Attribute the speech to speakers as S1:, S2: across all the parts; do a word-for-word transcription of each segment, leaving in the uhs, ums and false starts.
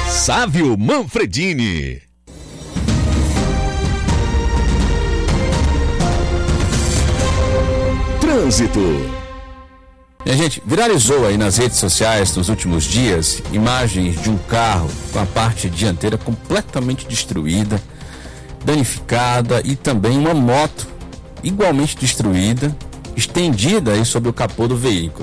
S1: Sávio Manfredini. Trânsito.
S2: E a gente viralizou aí nas redes sociais nos últimos dias imagens de um carro com a parte dianteira completamente destruída, danificada, e também uma moto igualmente destruída, estendida aí sobre o capô do veículo.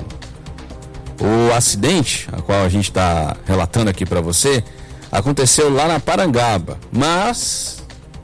S2: O acidente, a qual a gente está relatando aqui para você, aconteceu lá na Parangaba, mas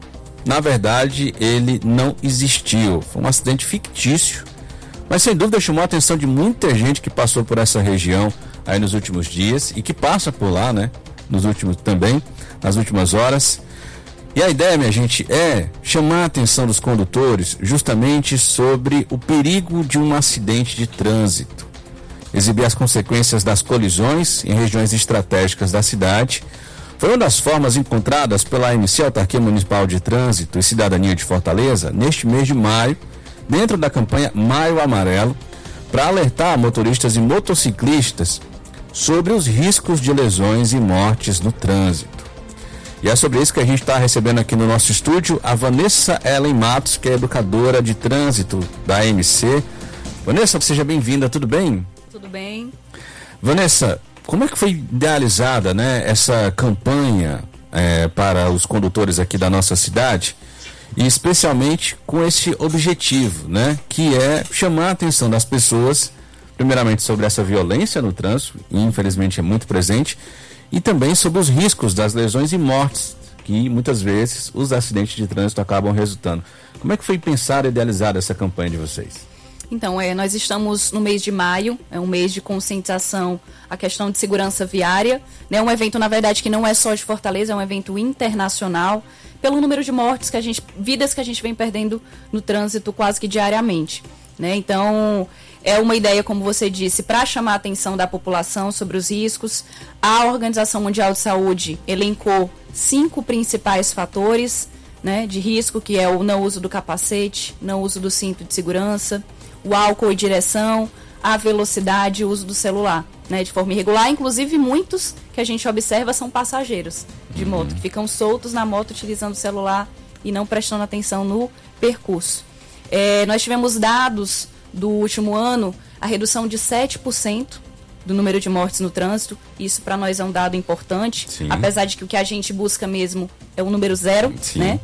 S2: na verdade ele não existiu. Foi um acidente fictício, mas sem dúvida chamou a atenção de muita gente que passou por essa região aí nos últimos dias e que passa por lá, né? Nos últimos também, nas últimas horas. E a ideia, minha gente, é chamar a atenção dos condutores justamente sobre o perigo de um acidente de trânsito, exibir as consequências das colisões em regiões estratégicas da cidade. Foi uma das formas encontradas pela A M C, Autarquia Municipal de Trânsito e Cidadania de Fortaleza, neste mês de maio, dentro da campanha Maio Amarelo, para alertar motoristas e motociclistas sobre os riscos de lesões e mortes no trânsito. E é sobre isso que a gente está recebendo aqui no nosso estúdio a Vanessa Ellen Matos, que é educadora de trânsito da A M C. Vanessa, seja bem-vinda, tudo bem?
S3: Tudo bem.
S2: Vanessa, como é que foi idealizada, né, essa campanha é, para os condutores aqui da nossa cidade, e especialmente com esse objetivo, né, que é chamar a atenção das pessoas, primeiramente sobre essa violência no trânsito, e infelizmente é muito presente, e também sobre os riscos das lesões e mortes, que muitas vezes os acidentes de trânsito acabam resultando. Como é que foi pensada e idealizada essa campanha de vocês?
S3: Então, é, nós estamos no mês de maio, é um mês de conscientização à questão de segurança viária, né? Um evento, na verdade, que não é só de Fortaleza, é um evento internacional, pelo número de mortes que a gente, vidas que a gente vem perdendo no trânsito quase que diariamente, né? Então, é uma ideia, como você disse, para chamar a atenção da população sobre os riscos. A Organização Mundial de Saúde elencou cinco principais fatores, né, de risco, que é o não uso do capacete, não uso do cinto de segurança, o álcool e direção, a velocidade e o uso do celular, né, de forma irregular. Inclusive, muitos que a gente observa são passageiros de moto, que ficam soltos na moto utilizando o celular e não prestando atenção no percurso. É, nós tivemos dados do último ano, a redução de sete por cento do número de mortes no trânsito. Isso para nós é um dado importante, Sim. apesar de que o que a gente busca mesmo é o número zero, Sim. né?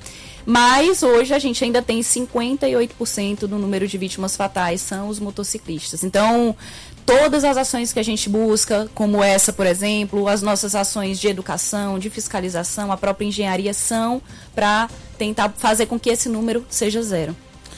S3: Mas hoje a gente ainda tem cinquenta e oito por cento do número de vítimas fatais são os motociclistas. Então, todas as ações que a gente busca, como essa, por exemplo, as nossas ações de educação, de fiscalização, a própria engenharia, são para tentar fazer com que esse número seja zero.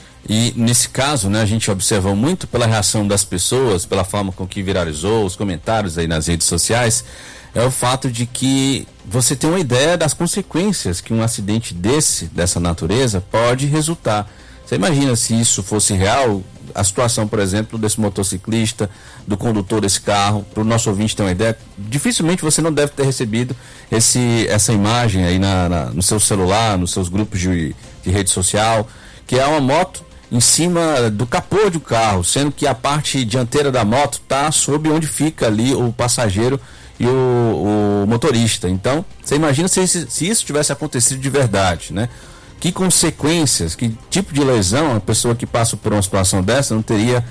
S2: E nesse caso, né, a gente observou muito pela reação das pessoas, pela forma com que viralizou, os comentários aí nas redes sociais, é o fato de que você tem uma ideia das consequências que um acidente desse, dessa natureza, pode resultar. Você imagina se isso fosse real, a situação, por exemplo, desse motociclista, do condutor desse carro, para o nosso ouvinte ter uma ideia, dificilmente você não deve ter recebido esse, essa imagem aí na, na, no seu celular, nos seus grupos de, de rede social, que é uma moto em cima do capô do carro, sendo que a parte dianteira da moto está sob onde fica ali o passageiro e o, o motorista. Então, você imagina se, se isso tivesse acontecido de verdade, né? Que consequências, que tipo de lesão a pessoa que passa por uma situação dessa não teria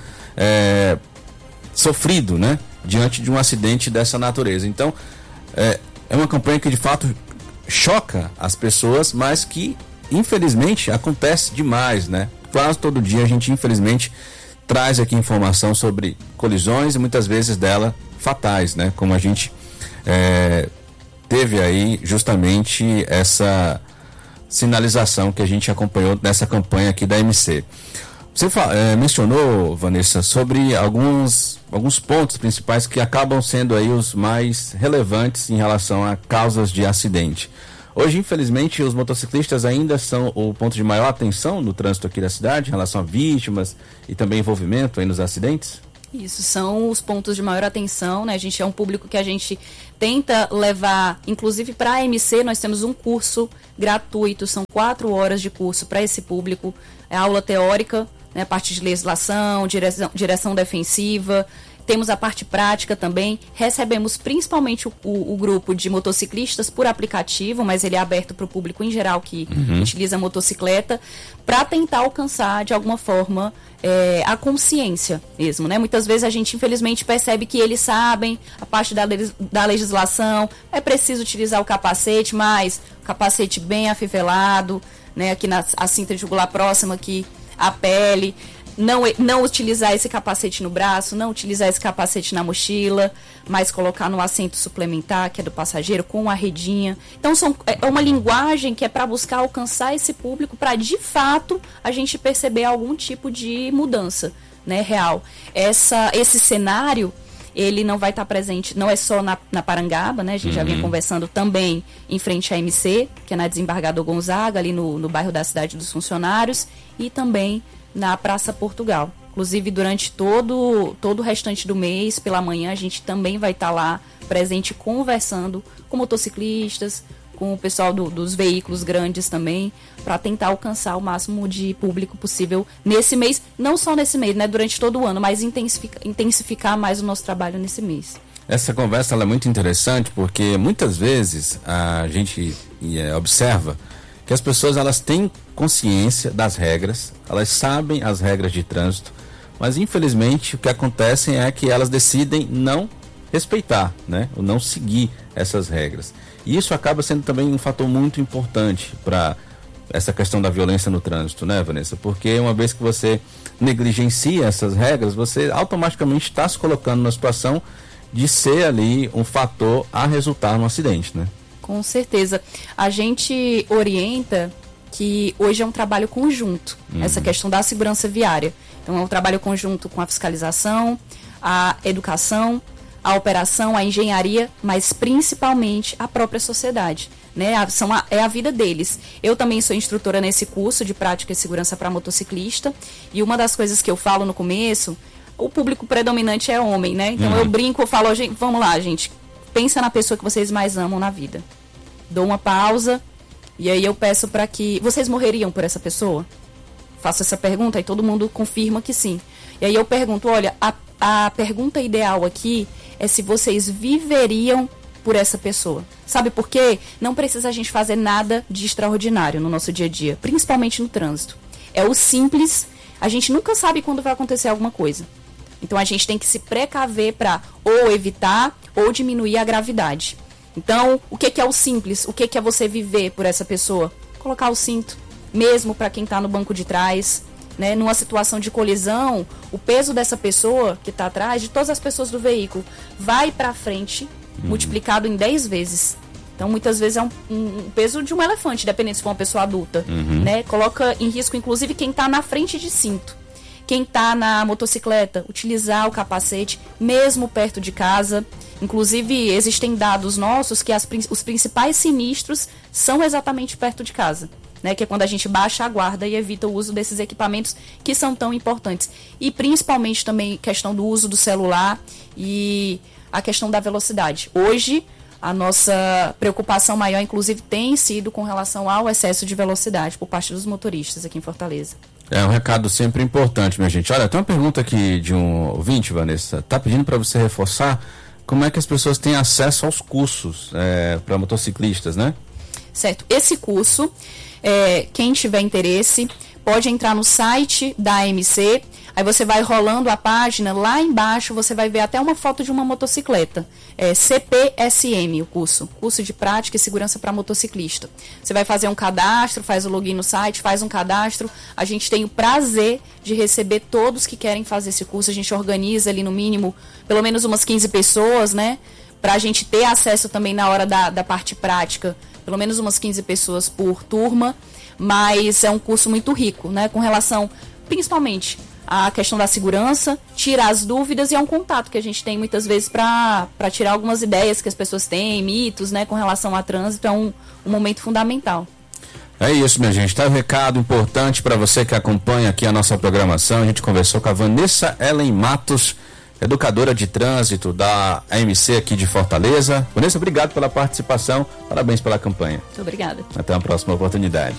S2: é, sofrido, né? Diante de um acidente dessa natureza. Então, é, é uma campanha que de fato choca as pessoas, mas que infelizmente acontece demais, né? Quase todo dia a gente infelizmente traz aqui informação sobre colisões e muitas vezes dela fatais, né? Como a gente é, teve aí justamente essa sinalização que a gente acompanhou nessa campanha aqui da A M C. Você é, mencionou, Vanessa, sobre alguns, alguns pontos principais que acabam sendo aí os mais relevantes em relação a causas de acidente. Hoje, infelizmente, os motociclistas ainda são o ponto de maior atenção no trânsito aqui da cidade, em relação a vítimas e também envolvimento aí nos acidentes?
S3: Isso, são os pontos de maior atenção, né? A gente é um público que a gente tenta levar, inclusive para a A M C, nós temos um curso gratuito, são quatro horas de curso para esse público, é aula teórica, né, a parte de legislação, direção, direção defensiva, Temos a parte prática também, recebemos principalmente o, o, o grupo de motociclistas por aplicativo, mas ele é aberto para o público em geral que uhum. utiliza a motocicleta, para tentar alcançar de alguma forma é, a consciência mesmo, né? Muitas vezes a gente infelizmente percebe que eles sabem a parte da, da legislação, é preciso utilizar o capacete, mas o capacete bem afivelado, né? Aqui na a cinta jugular próxima aqui à pele. Não, não utilizar esse capacete no braço, não utilizar esse capacete na mochila, mas colocar no assento suplementar, que é do passageiro, com a redinha. Então, são, é uma linguagem que é para buscar alcançar esse público, para, de fato, a gente perceber algum tipo de mudança, né, real. Essa, esse cenário, ele não vai estar presente, não é só na, na Parangaba, né? A gente uhum. já vinha conversando também em frente à M C, que é na Desembargador Gonzaga, ali no, no bairro da Cidade dos Funcionários, e também na Praça Portugal. Inclusive, durante todo, todo o restante do mês, pela manhã, a gente também vai estar lá presente conversando com motociclistas, com o pessoal do, dos veículos grandes também, para tentar alcançar o máximo de público possível nesse mês, não só nesse mês, né, durante todo o ano, mas intensificar, intensificar mais o nosso trabalho nesse mês.
S2: Essa conversa ela é muito interessante porque muitas vezes a gente é, observa que as pessoas elas têm consciência das regras, elas sabem as regras de trânsito, mas infelizmente o que acontece é que elas decidem não respeitar, né, ou não seguir essas regras. E isso acaba sendo também um fator muito importante para essa questão da violência no trânsito, né, Vanessa? Porque uma vez que você negligencia essas regras, você automaticamente está se colocando numa situação de ser ali um fator a resultar no acidente, né?
S3: Com certeza. A gente orienta que hoje é um trabalho conjunto, uhum. essa questão da segurança viária. Então, é um trabalho conjunto com a fiscalização, a educação, a operação, a engenharia, mas principalmente a própria sociedade, né? A, são a, é a vida deles. Eu também sou instrutora nesse curso de prática e segurança para motociclista, e uma das coisas que eu falo no começo, o público predominante é homem, né? Então, uhum. eu brinco, eu falo, gente, vamos lá, gente, pensa na pessoa que vocês mais amam na vida. Dou uma pausa e aí eu peço para que... Vocês morreriam por essa pessoa? Faço essa pergunta e todo mundo confirma que sim. E aí eu pergunto, olha, a, a pergunta ideal aqui é se vocês viveriam por essa pessoa. Sabe por quê? Não precisa a gente fazer nada de extraordinário no nosso dia a dia, principalmente no trânsito. É o simples, a gente nunca sabe quando vai acontecer alguma coisa. Então a gente tem que se precaver para ou evitar ou diminuir a gravidade. Então, o que, que é o simples? O que, que é você viver por essa pessoa? Colocar o cinto, mesmo para quem está no banco de trás, né? Numa situação de colisão, o peso dessa pessoa que está atrás, de todas as pessoas do veículo, vai para frente, uhum. multiplicado em dez vezes. Então, muitas vezes é um, um peso de um elefante, dependendo se for uma pessoa adulta, uhum. né? Coloca em risco, inclusive, quem está na frente de cinto. Quem está na motocicleta, utilizar o capacete, mesmo perto de casa. Inclusive, existem dados nossos que as, os principais sinistros são exatamente perto de casa, né? Que é quando a gente baixa a guarda e evita o uso desses equipamentos que são tão importantes. E principalmente também questão do uso do celular e a questão da velocidade. Hoje, a nossa preocupação maior, inclusive, tem sido com relação ao excesso de velocidade por parte dos motoristas aqui em Fortaleza.
S2: É um recado sempre importante, minha gente. Olha, tem uma pergunta aqui de um ouvinte, Vanessa. Tá pedindo para você reforçar como é que as pessoas têm acesso aos cursos é, para motociclistas, né?
S3: Certo. Esse curso, é, quem tiver interesse, pode entrar no site da A M C. Aí você vai rolando a página, lá embaixo você vai ver até uma foto de uma motocicleta. É C P S M o curso, curso de prática e segurança para motociclista. Você vai fazer um cadastro, faz o login no site, faz um cadastro. A gente tem o prazer de receber todos que querem fazer esse curso. A gente organiza ali no mínimo, pelo menos umas quinze pessoas, né? Para a gente ter acesso também na hora da, da parte prática, pelo menos umas quinze pessoas por turma. Mas é um curso muito rico, né? Com relação, principalmente, a questão da segurança, tirar as dúvidas, e é um contato que a gente tem muitas vezes para tirar algumas ideias que as pessoas têm, mitos, né, com relação a trânsito. É um, um momento fundamental.
S2: É isso, minha gente. Tá um recado importante para você que acompanha aqui a nossa programação. A gente conversou com a Vanessa Ellen Matos, educadora de trânsito da A M C aqui de Fortaleza. Vanessa, obrigado pela participação. Parabéns pela campanha.
S3: Muito obrigada.
S2: Até uma próxima oportunidade.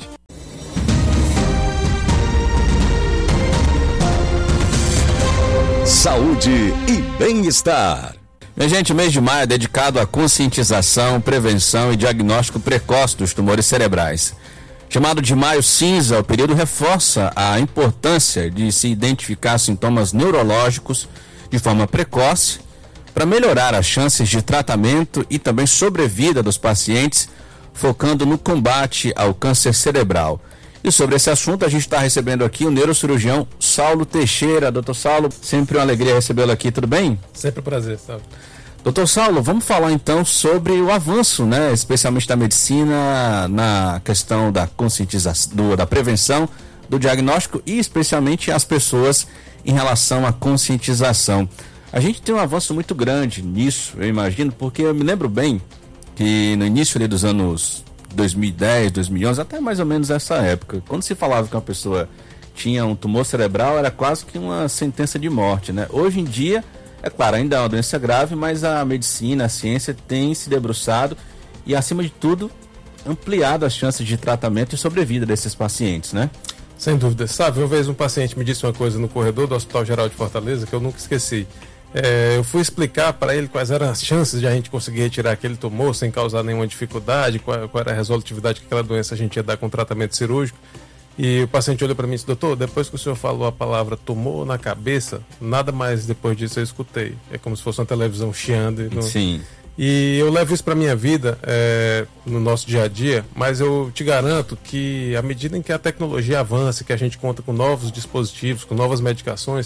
S1: saúde e bem-estar.
S2: Minha gente, o mês de maio é dedicado à conscientização, prevenção e diagnóstico precoce dos tumores cerebrais. Chamado de Maio Cinza, o período reforça a importância de se identificar sintomas neurológicos de forma precoce para melhorar as chances de tratamento e também sobrevida dos pacientes, focando no combate ao câncer cerebral. E sobre esse assunto a gente está recebendo aqui o neurocirurgião Saulo Teixeira. Doutor Saulo, sempre uma alegria recebê-lo aqui, tudo bem?
S4: Sempre um prazer, Saulo.
S2: Doutor Saulo, vamos falar então sobre o avanço, né, especialmente da medicina na questão da conscientização, do, da prevenção, do diagnóstico e especialmente as pessoas em relação à conscientização. A gente tem um avanço muito grande nisso, eu imagino, porque eu me lembro bem que no início ali dos anos dois mil e dez, dois mil e onze, até mais ou menos essa época, quando se falava que uma pessoa tinha um tumor cerebral, era quase que uma sentença de morte, né? Hoje em dia, é claro, ainda é uma doença grave, mas a medicina, a ciência tem se debruçado e, acima de tudo, ampliado as chances de tratamento e sobrevida desses pacientes, né?
S4: Sem dúvida. Sabe, uma vez um paciente me disse uma coisa no corredor do Hospital Geral de Fortaleza que eu nunca esqueci. É, eu fui explicar para ele quais eram as chances de a gente conseguir retirar aquele tumor sem causar nenhuma dificuldade, qual, qual era a resolutividade que aquela doença a gente ia dar com tratamento cirúrgico. E o paciente olhou para mim e disse: doutor, depois que o senhor falou a palavra tumor na cabeça, nada mais depois disso eu escutei. É como se fosse uma televisão chiando. No...
S2: Sim.
S4: E eu levo isso para minha vida, é, no nosso dia a dia, mas eu te garanto que à medida em que a tecnologia avança, que a gente conta com novos dispositivos, com novas medicações,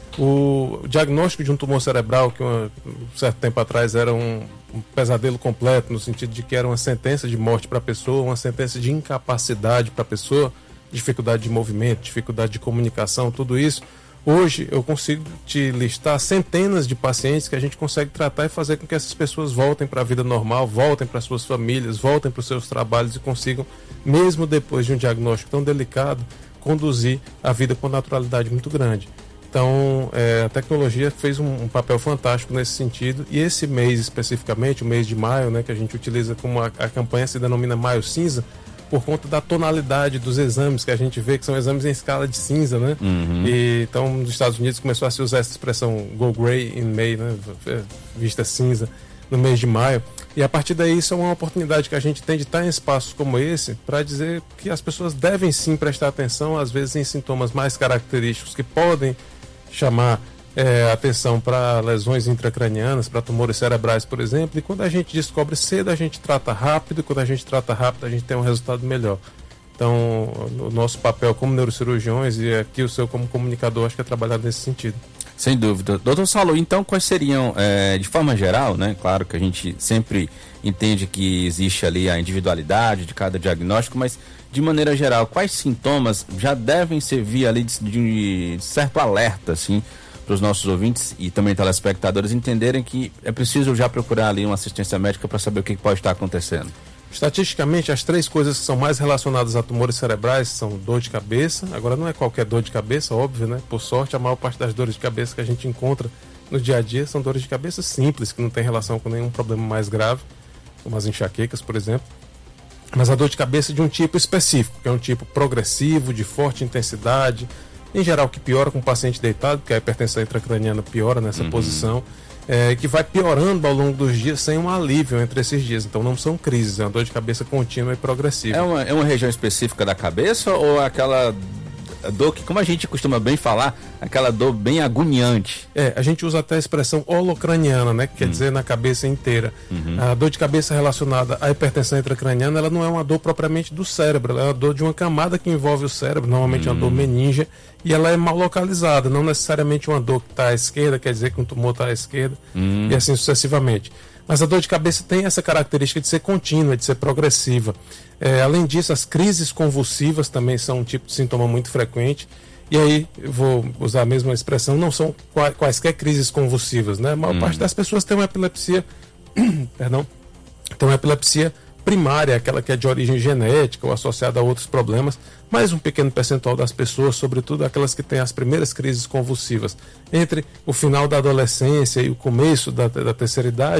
S4: o diagnóstico de um tumor cerebral, que uma, um certo tempo atrás era um, um pesadelo completo, no sentido de que era uma sentença de morte para a pessoa, uma sentença de incapacidade para a pessoa, dificuldade de movimento, dificuldade de comunicação, tudo isso. Hoje eu consigo te listar centenas de pacientes que a gente consegue tratar e fazer com que essas pessoas voltem para a vida normal, voltem para suas famílias, voltem para os seus trabalhos e consigam, mesmo depois de um diagnóstico tão delicado, conduzir a vida com naturalidade muito grande. Então, é, a tecnologia fez um, um papel fantástico nesse sentido, e esse mês especificamente, o mês de maio, né, que a gente utiliza como a, a campanha se denomina Maio Cinza, por conta da tonalidade dos exames que a gente vê, que são exames em escala de cinza, né?
S2: Uhum.
S4: E, então, nos Estados Unidos começou a se usar essa expressão go gray in May, né? Vista cinza, no mês de maio. E a partir daí, isso é uma oportunidade que a gente tem de estar em espaços como esse para dizer que as pessoas devem sim prestar atenção, às vezes em sintomas mais característicos que podem chamar é, atenção para lesões intracranianas, para tumores cerebrais, por exemplo. E quando a gente descobre cedo, a gente trata rápido. Quando a gente trata rápido, a gente tem um resultado melhor. Então, o nosso papel como neurocirurgiões e aqui o seu como comunicador, acho que é trabalhar nesse sentido.
S2: Sem dúvida. Doutor Saulo, então quais seriam, é, de forma geral, né? Claro que a gente sempre entende que existe ali a individualidade de cada diagnóstico, mas de maneira geral, quais sintomas já devem servir ali de, de certo alerta, assim, para os nossos ouvintes e também telespectadores entenderem que é preciso já procurar ali uma assistência médica para saber o que pode estar acontecendo?
S4: Estatisticamente, as três coisas que são mais relacionadas a tumores cerebrais são dor de cabeça. Agora, não é qualquer dor de cabeça, óbvio, né? Por sorte, a maior parte das dores de cabeça que a gente encontra no dia a dia são dores de cabeça simples, que não tem relação com nenhum problema mais grave, como as enxaquecas, por exemplo. Mas a dor de cabeça de um tipo específico, que é um tipo progressivo, de forte intensidade, em geral que piora com o paciente deitado, porque a hipertensão intracraniana piora nessa uhum. posição, é, que vai piorando ao longo dos dias sem um alívio entre esses dias. Então não são crises, é uma dor de cabeça contínua e progressiva.
S2: É uma, é uma região específica da cabeça ou aquela dor que, como a gente costuma bem falar, aquela dor bem agoniante?
S4: É, a gente usa até a expressão holocraniana, né, que quer hum. dizer na cabeça inteira. Uhum. A dor de cabeça relacionada à hipertensão intracraniana, ela não é uma dor propriamente do cérebro, ela é uma dor de uma camada que envolve o cérebro, normalmente hum. uma dor meningia, e ela é mal localizada, não necessariamente uma dor que está à esquerda, quer dizer que um tumor está à esquerda, hum. e assim sucessivamente. Mas a dor de cabeça tem essa característica de ser contínua, de ser progressiva. É, além disso, as crises convulsivas também são um tipo de sintoma muito frequente. E aí, eu vou usar a mesma expressão, não são quaisquer crises convulsivas, né? A maior hum. parte das pessoas tem uma epilepsia, perdão, tem uma epilepsia primária, aquela que é de origem genética ou associada a outros problemas, mas um pequeno percentual das pessoas, sobretudo aquelas que têm as primeiras crises convulsivas entre o final da adolescência e o começo da, da terceira idade,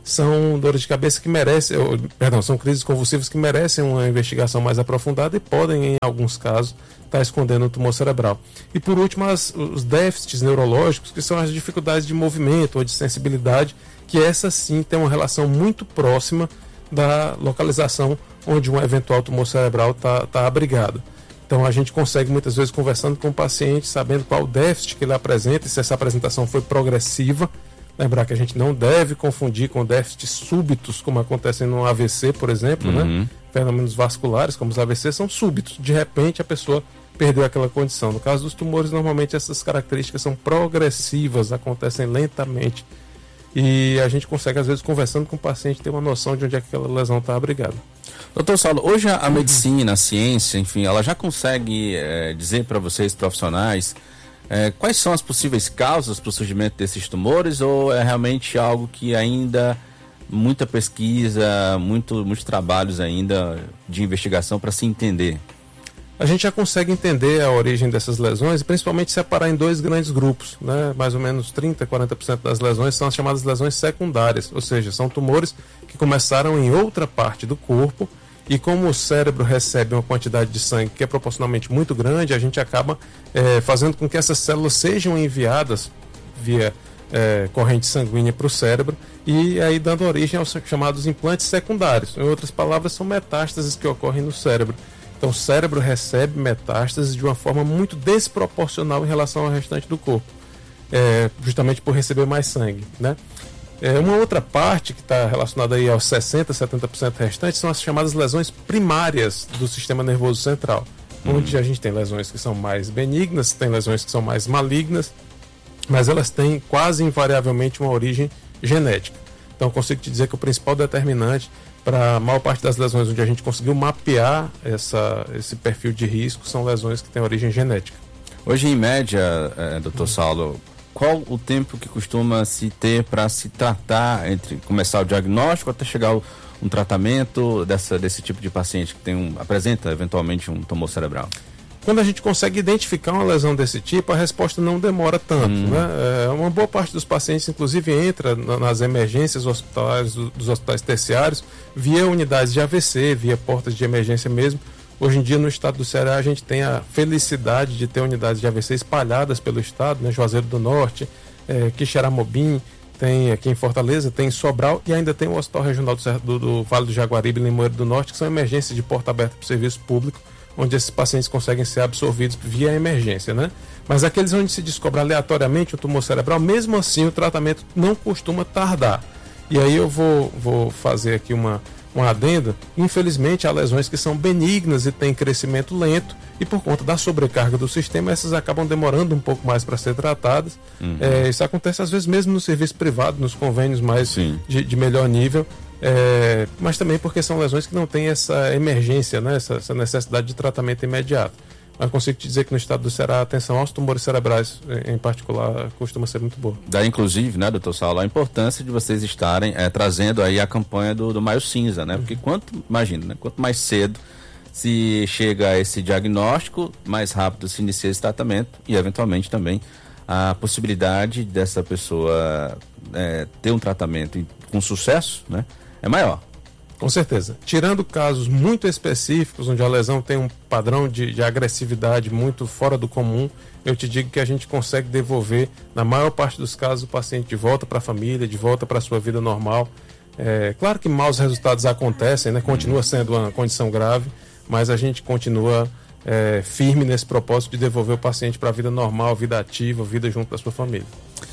S4: são dores de cabeça que merecem, ou, perdão, são crises convulsivas que merecem uma investigação mais aprofundada e podem, em alguns casos, estar escondendo um tumor cerebral. E por último, as, os déficits neurológicos, que são as dificuldades de movimento ou de sensibilidade, que essa sim tem uma relação muito próxima da localização onde um eventual tumor cerebral está tá abrigado. Então a gente consegue muitas vezes, conversando com o paciente, sabendo qual o déficit que ele apresenta e se essa apresentação foi progressiva. Lembrar que a gente não deve confundir com déficits súbitos, como acontece no A V C, por exemplo,
S2: uhum.
S4: né? Fenômenos vasculares, como os A V C, são súbitos. De repente a pessoa perdeu aquela condição. No caso dos tumores, normalmente essas características são progressivas, acontecem lentamente. E a gente consegue, às vezes, conversando com o paciente, ter uma noção de onde é que aquela lesão está abrigada.
S2: Doutor Saulo, hoje a medicina, a ciência, enfim, ela já consegue é, dizer para vocês, profissionais, é, quais são as possíveis causas para o surgimento desses tumores, ou é realmente algo que ainda muita pesquisa, muito, muitos trabalhos ainda de investigação para se entender?
S4: A gente já consegue entender a origem dessas lesões e principalmente separar em dois grandes grupos, né? Mais ou menos trinta, quarenta por cento das lesões são as chamadas lesões secundárias, ou seja, são tumores que começaram em outra parte do corpo e como o cérebro recebe uma quantidade de sangue que é proporcionalmente muito grande, a gente acaba é, fazendo com que essas células sejam enviadas via é, corrente sanguínea para o cérebro e aí dando origem aos chamados implantes secundários. Em outras palavras, são metástases que ocorrem no cérebro. Então o cérebro recebe metástases de uma forma muito desproporcional em relação ao restante do corpo, é, justamente por receber mais sangue, né? É, uma outra parte que está relacionada aí aos sessenta, setenta por cento restantes são as chamadas lesões primárias do sistema nervoso central, uhum. onde a gente tem lesões que são mais benignas, tem lesões que são mais malignas, mas elas têm quase invariavelmente uma origem genética. Então eu consigo te dizer que o principal determinante para a maior parte das lesões onde a gente conseguiu mapear essa, esse perfil de risco são lesões que têm origem genética.
S2: Hoje, em média, é, doutor Saulo, qual o tempo que costuma se ter para se tratar, entre começar o diagnóstico até chegar o, um tratamento dessa, desse tipo de paciente que tem um, apresenta eventualmente um tumor cerebral?
S4: Quando a gente consegue identificar uma lesão desse tipo, a resposta não demora tanto. Hum. Né? É, uma boa parte dos pacientes, inclusive, entra na, nas emergências hospitalares, do, dos hospitais terciários, via unidades de A V C, via portas de emergência mesmo. Hoje em dia, no estado do Ceará, a gente tem a felicidade de ter unidades de A V C espalhadas pelo estado, né? Juazeiro do Norte, é, Quixeramobim, tem aqui em Fortaleza, tem em Sobral e ainda tem o Hospital Regional do, do, do Vale do Jaguaribe, Limoeiro do Norte, que são emergências de porta aberta para o serviço público, onde esses pacientes conseguem ser absorvidos via emergência, né? Mas aqueles onde se descobre aleatoriamente o tumor cerebral, mesmo assim o tratamento não costuma tardar. E aí eu vou, vou fazer aqui uma, uma adenda. Infelizmente há lesões que são benignas e têm crescimento lento e por conta da sobrecarga do sistema, essas acabam demorando um pouco mais para ser tratadas. Uhum. É, isso acontece às vezes mesmo no serviço privado, nos convênios mais de, de melhor nível. É, mas também porque são lesões que não têm essa emergência, né, essa, essa necessidade de tratamento imediato. Mas consigo te dizer que no estado do Ceará a atenção aos tumores cerebrais, em particular, costuma ser muito boa.
S2: Daí, inclusive, né, doutor Saulo, a importância de vocês estarem é, trazendo aí a campanha do, do Maio Cinza, né? Porque quanto, imagina, né, quanto mais cedo se chega a esse diagnóstico, mais rápido se inicia esse tratamento e, eventualmente, também a possibilidade dessa pessoa é, ter um tratamento com sucesso, né? É maior.
S4: Com certeza. Tirando casos muito específicos, onde a lesão tem um padrão de, de agressividade muito fora do comum, eu te digo que a gente consegue devolver, na maior parte dos casos, o paciente de volta para a família, de volta para a sua vida normal. É, claro que maus resultados acontecem, né? Continua sendo uma condição grave, mas a gente continua é, firme nesse propósito de devolver o paciente para a vida normal, vida ativa, vida junto da sua família.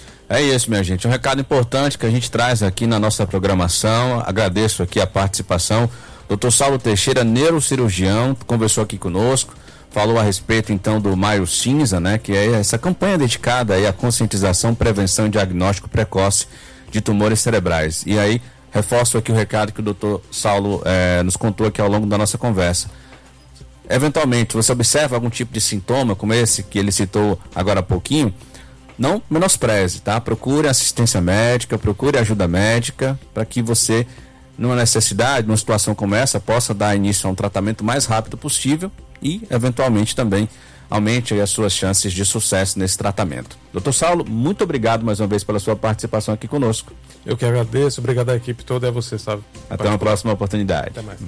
S2: É isso, minha gente. Um recado importante que a gente traz aqui na nossa programação. Agradeço aqui a participação. doutor Saulo Teixeira, neurocirurgião, conversou aqui conosco, falou a respeito então do Maio Cinza, né? Que é essa campanha dedicada aí à conscientização, prevenção e diagnóstico precoce de tumores cerebrais. E aí, reforço aqui o recado que o doutor Saulo eh, nos contou aqui ao longo da nossa conversa. Eventualmente, você observa algum tipo de sintoma, como esse que ele citou agora há pouquinho, não menospreze, tá? Procure assistência médica, procure ajuda médica, para que você, numa necessidade, numa situação como essa, possa dar início a um tratamento mais rápido possível e, eventualmente, também aumente aí as suas chances de sucesso nesse tratamento. doutor Saulo, muito obrigado mais uma vez pela sua participação aqui conosco.
S4: Eu que agradeço, obrigado à equipe toda e a você, sabe?
S2: Até uma próxima oportunidade.
S4: Até mais.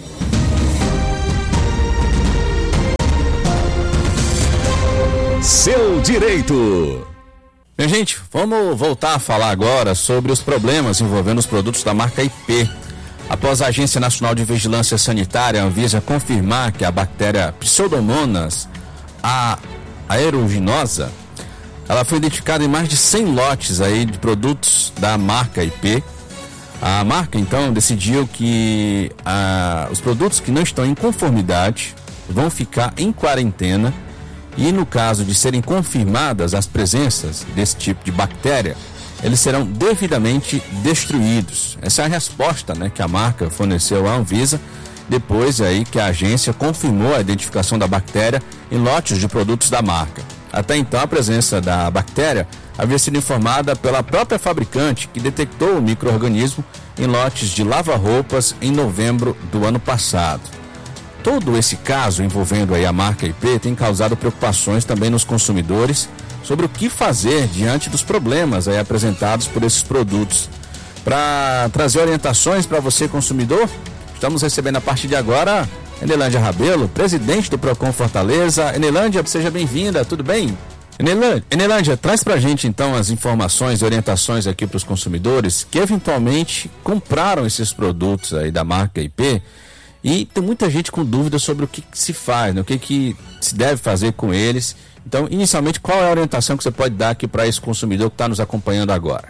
S1: Seu direito.
S2: Minha gente, vamos voltar a falar agora sobre os problemas envolvendo os produtos da marca I P. Após a Agência Nacional de Vigilância Sanitária, a Anvisa, confirmar que a bactéria Pseudomonas a aeruginosa, ela foi identificada em mais de cem lotes aí de produtos da marca I P. A marca, então, decidiu que ah, os produtos que não estão em conformidade vão ficar em quarentena. E no caso de serem confirmadas as presenças desse tipo de bactéria, eles serão devidamente destruídos. Essa é a resposta, né, que a marca forneceu à Anvisa, depois aí que a agência confirmou a identificação da bactéria em lotes de produtos da marca. Até então, a presença da bactéria havia sido informada pela própria fabricante, que detectou o micro-organismo em lotes de lava-roupas em novembro do ano passado. Todo esse caso envolvendo aí a marca I P tem causado preocupações também nos consumidores sobre o que fazer diante dos problemas aí apresentados por esses produtos. Para trazer orientações para você, consumidor, estamos recebendo a partir de agora Enelândia Rabelo, presidente do Procon Fortaleza. Enelândia, seja bem-vinda, tudo bem? Enelândia, Enelândia, traz pra gente então as informações e orientações aqui para os consumidores que eventualmente compraram esses produtos aí da marca I P. E tem muita gente com dúvidas sobre o que, que se faz, né? O que, que se deve fazer com eles. Então, inicialmente, qual é a orientação que você pode dar aqui para esse consumidor que está nos acompanhando agora?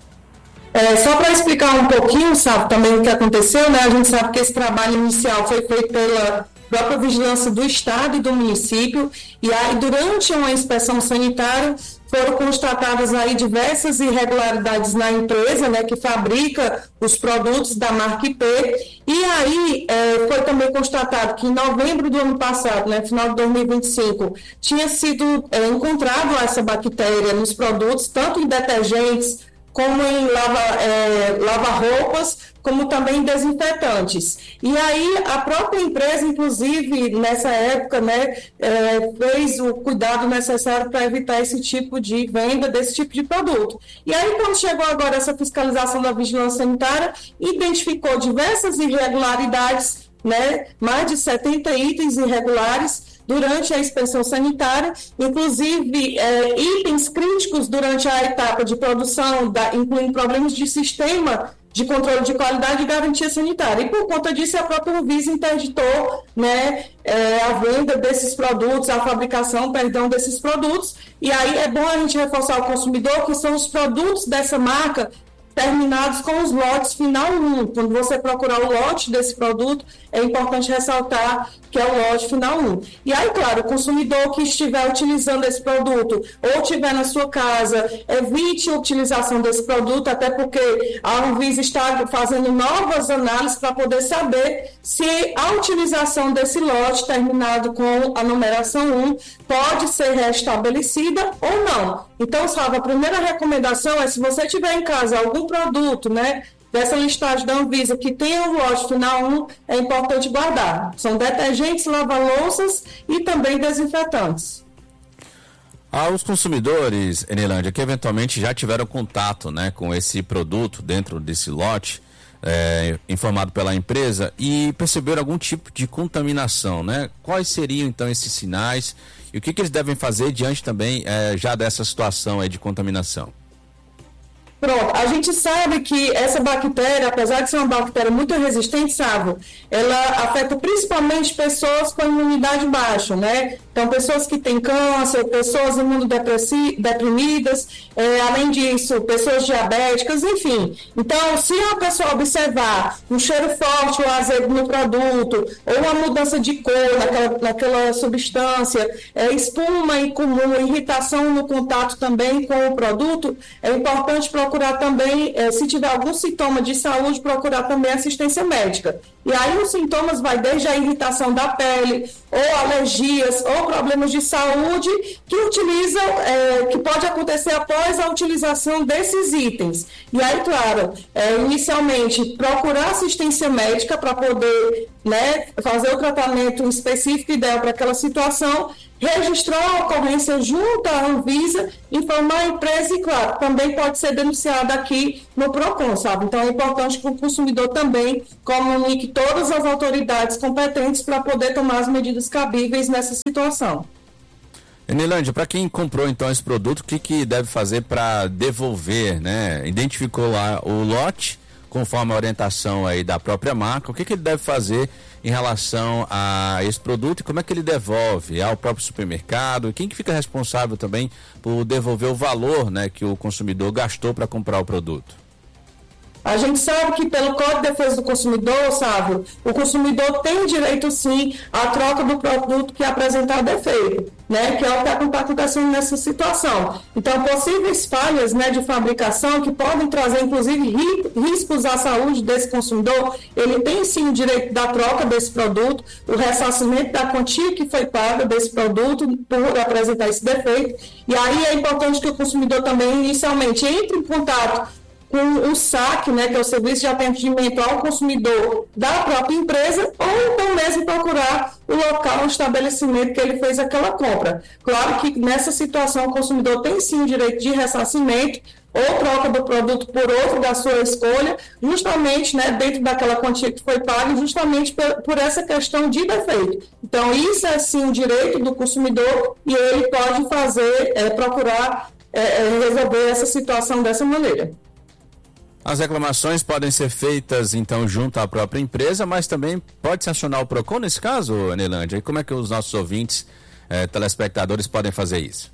S5: É, só para explicar um pouquinho, sabe, também o que aconteceu, né? A gente sabe que esse trabalho inicial foi feito pela própria vigilância do Estado e do município, e aí durante uma inspeção sanitária foram constatadas aí diversas irregularidades na empresa, né, que fabrica os produtos da marca I P, e aí é, foi também constatado que em novembro do ano passado, né, final de dois mil e vinte e cinco, tinha sido é, encontrado essa bactéria nos produtos, tanto em detergentes como em lava, é, lava-roupas, como também desinfetantes. E aí a própria empresa, inclusive, nessa época, né, é, fez o cuidado necessário para evitar esse tipo de venda desse tipo de produto. E aí, quando chegou agora essa fiscalização da vigilância sanitária, identificou diversas irregularidades, né, mais de setenta itens irregulares, durante a inspeção sanitária, inclusive é, itens críticos durante a etapa de produção, da, incluindo problemas de sistema de controle de qualidade e garantia sanitária. E por conta disso, a própria Anvisa interditou, né, é, a venda desses produtos, a fabricação, perdão, desses produtos. E aí é bom a gente reforçar ao consumidor que são os produtos dessa marca terminados com os lotes final um. Quando você procurar o lote desse produto, é importante ressaltar que é o lote final um. E aí, claro, o consumidor que estiver utilizando esse produto ou estiver na sua casa, evite a utilização desse produto, até porque a Anvisa está fazendo novas análises para poder saber se a utilização desse lote terminado com a numeração um pode ser restabelecida ou não. Então, sabe, a primeira recomendação é, se você tiver em casa algum produto, né, dessa listagem da Anvisa que tem o lote final um, é importante guardar. São detergentes, lava-louças e também desinfetantes.
S2: Aos consumidores, Enelândia, que eventualmente já tiveram contato, né, com esse produto dentro desse lote, é, informado pela empresa, e perceberam algum tipo de contaminação, né? Quais seriam então esses sinais e o que, que eles devem fazer diante também é, já dessa situação aí de contaminação?
S5: Pronto, a gente sabe que essa bactéria, apesar de ser uma bactéria muito resistente, sabe, ela afeta principalmente pessoas com imunidade baixa, né? Então, pessoas que têm câncer, pessoas imunodeprimidas, é, além disso, pessoas diabéticas, enfim. Então, se a pessoa observar um cheiro forte ou azedo no produto, ou uma mudança de cor naquela, naquela substância, é, espuma incomum, irritação no contato também com o produto, é importante procurar também, é, se tiver algum sintoma de saúde, procurar também assistência médica. E aí os sintomas vai desde a irritação da pele, ou alergias, ou problemas de saúde que utilizam, é, que pode acontecer após a utilização desses itens. E aí, claro, é, inicialmente procurar assistência médica para poder, né, fazer o tratamento específico ideal para aquela situação, registrou a ocorrência junto à Anvisa, informar a empresa e, claro, também pode ser denunciada aqui no PROCON, sabe? Então é importante que o consumidor também comunique todas as autoridades competentes para poder tomar as medidas cabíveis nessa situação.
S2: Enilândia, para quem comprou então esse produto, o que, que deve fazer para devolver, né? Identificou lá o lote, conforme a orientação aí da própria marca, o que, que ele deve fazer em relação a esse produto e como é que ele devolve ao próprio supermercado? Quem que fica responsável também por devolver o valor, né, que o consumidor gastou para comprar o produto?
S5: A gente sabe que pelo Código de Defesa do Consumidor, sabe, o consumidor tem direito sim à troca do produto que apresentar defeito, né, que é o que está acontecendo nessa situação. Então, possíveis falhas, né, de fabricação que podem trazer, inclusive, riscos à saúde desse consumidor, ele tem sim o direito da troca desse produto, o ressarcimento da quantia que foi paga desse produto por apresentar esse defeito. E aí é importante que o consumidor também, inicialmente, entre em contato com o S A C, né, que é o Serviço de Atendimento ao Consumidor da própria empresa, ou então mesmo procurar o local, o estabelecimento que ele fez aquela compra. Claro que nessa situação o consumidor tem sim o direito de ressarcimento ou troca do produto por outro da sua escolha, justamente, né, dentro daquela quantia que foi paga, justamente por, por essa questão de defeito. Então, isso é sim o direito do consumidor e ele pode fazer, é, procurar é, resolver essa situação dessa maneira.
S2: As reclamações podem ser feitas, então, junto à própria empresa, mas também pode-se acionar o PROCON nesse caso, Enilândia? E como é que os nossos ouvintes, eh, telespectadores, podem fazer isso?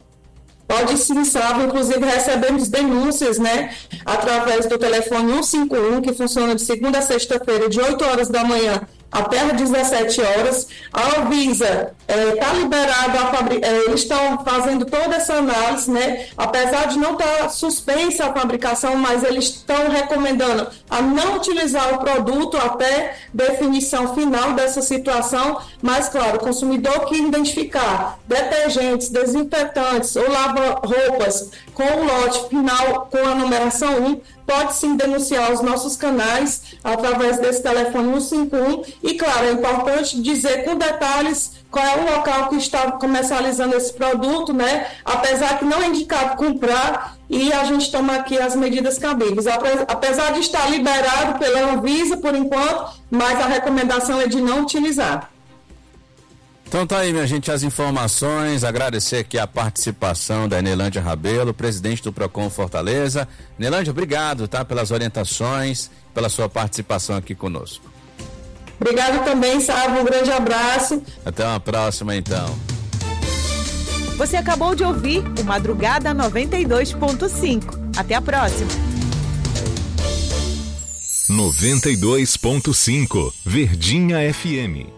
S5: Pode sim, sabe, inclusive recebemos denúncias, né, através do telefone um cinco um, que funciona de segunda a sexta-feira, de oito horas da manhã até às dezessete horas. A Anvisa está é, liberada, a fabri- é, eles estão fazendo toda essa análise, né? Apesar de não estar tá suspensa a fabricação, mas eles estão recomendando a não utilizar o produto até definição final dessa situação. Mas, claro, o consumidor que identificar detergentes, desinfetantes ou lava-roupas com o lote final com a numeração um, pode sim denunciar os nossos canais através desse telefone um cinco um e, claro, é importante dizer com detalhes qual é o local que está comercializando esse produto, né? Apesar que não é indicado comprar e a gente toma aqui as medidas cabíveis. Apesar de estar liberado pela Anvisa por enquanto, mas a recomendação é de não utilizar.
S2: Então tá aí, minha gente, as informações. Agradecer aqui a participação da Enilândia Rabelo, presidente do PROCON Fortaleza. Enilândia, obrigado, tá, pelas orientações, pela sua participação aqui conosco.
S5: Obrigado também, Sávio, um grande abraço.
S2: Até uma próxima, então.
S6: Você acabou de ouvir o Madrugada noventa e dois ponto cinco. Até a próxima.
S1: noventa e dois ponto cinco Verdinha F M.